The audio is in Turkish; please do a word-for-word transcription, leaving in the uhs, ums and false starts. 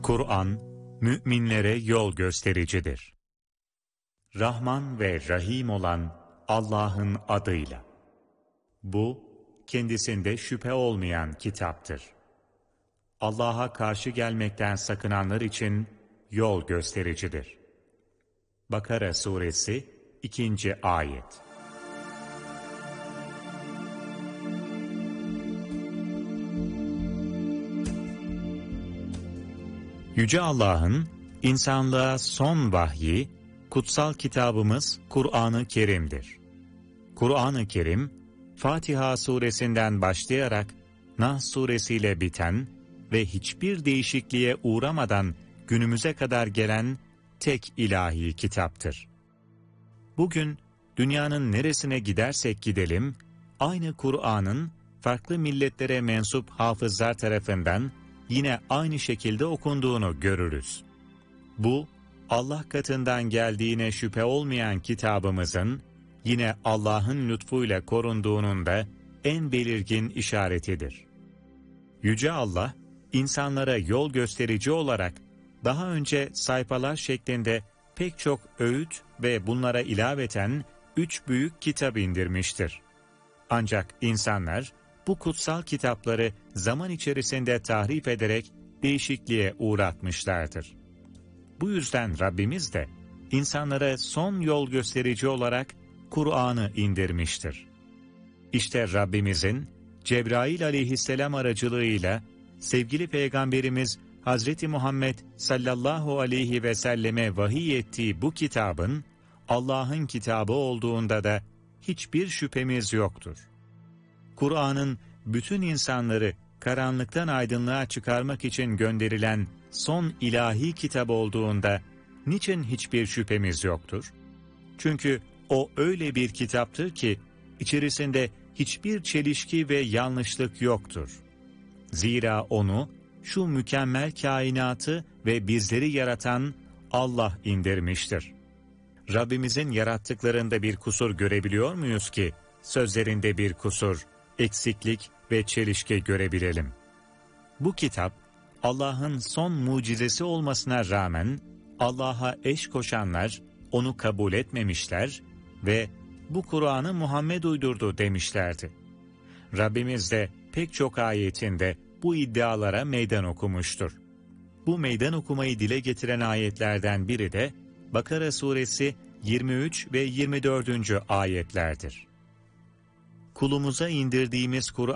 Kur'an, müminlere yol göstericidir. Rahman ve Rahim olan Allah'ın adıyla. Bu, kendisinde şüphe olmayan kitaptır. Allah'a karşı gelmekten sakınanlar için yol göstericidir. Bakara Suresi ikinci Ayet. Yüce Allah'ın insanlığa son vahyi, kutsal kitabımız Kur'an-ı Kerim'dir. Kur'an-ı Kerim, Fatiha suresinden başlayarak Nas suresiyle biten ve hiçbir değişikliğe uğramadan günümüze kadar gelen tek ilahi kitaptır. Bugün dünyanın neresine gidersek gidelim, aynı Kur'an'ın farklı milletlere mensup hafızlar tarafından yine aynı şekilde okunduğunu görürüz. Bu, Allah katından geldiğine şüphe olmayan kitabımızın, yine Allah'ın lütfuyla korunduğunun da en belirgin işaretidir. Yüce Allah, insanlara yol gösterici olarak, daha önce sayfalar şeklinde pek çok öğüt ve bunlara ilaveten üç büyük kitap indirmiştir. Ancak insanlar, bu kutsal kitapları zaman içerisinde tahrif ederek değişikliğe uğratmışlardır. Bu yüzden Rabbimiz de insanlara son yol gösterici olarak Kur'an'ı indirmiştir. İşte Rabbimizin Cebrail aleyhisselam aracılığıyla sevgili Peygamberimiz Hazreti Muhammed sallallahu aleyhi ve selleme vahiy ettiği bu kitabın Allah'ın kitabı olduğunda da hiçbir şüphemiz yoktur. Kur'an'ın bütün insanları karanlıktan aydınlığa çıkarmak için gönderilen son ilahi kitap olduğunda niçin hiçbir şüphemiz yoktur? Çünkü o öyle bir kitaptır ki içerisinde hiçbir çelişki ve yanlışlık yoktur. Zira onu şu mükemmel kainatı ve bizleri yaratan Allah indirmiştir. Rabbimizin yarattıklarında bir kusur görebiliyor muyuz ki sözlerinde bir kusur, eksiklik ve çelişki görebilelim? Bu kitap, Allah'ın son mucizesi olmasına rağmen Allah'a eş koşanlar onu kabul etmemişler ve bu Kur'an'ı Muhammed uydurdu demişlerdi. Rabbimiz de pek çok ayetinde bu iddialara meydan okumuştur. Bu meydan okumayı dile getiren ayetlerden biri de Bakara suresi yirmi üç ve yirmi dördüncü ayetlerdir. Kulumuza indirdiğimiz Kur'an